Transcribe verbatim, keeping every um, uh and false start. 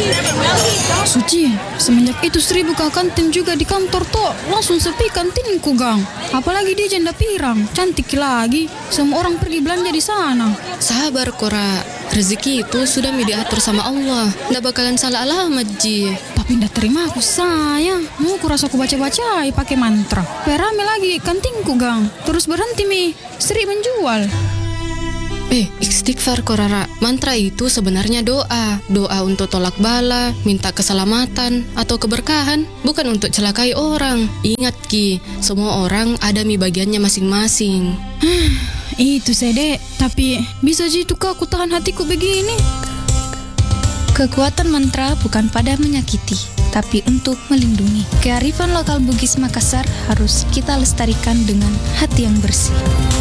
Suci, semenjak itu Sri buka kantin juga di kantor toh, langsung sepi kantinku gang. Apalagi dia janda pirang, cantik lagi. Semua orang pergi belanja di sana. Sabar Kora, rezeki itu sudah diatur sama Allah. Nggak bakalan salah alamat Ji. Tapi ndak terima aku sayang. Mau ku rasa ku baca-baca pakai mantra. Perame lagi kantinku gang. Terus berhenti mi, Sri menjual. Eh, istighfar Korara. Mantra itu sebenarnya doa. Doa untuk tolak bala, minta keselamatan, atau keberkahan. Bukan untuk celakai orang. Ingat Ki, semua orang ada mi bagiannya masing-masing. Itu Sede, tapi bisa jitu kau aku tahan hatiku begini. Kekuatan mantra bukan pada menyakiti, tapi untuk melindungi. Kearifan lokal Bugis Makassar harus kita lestarikan dengan hati yang bersih.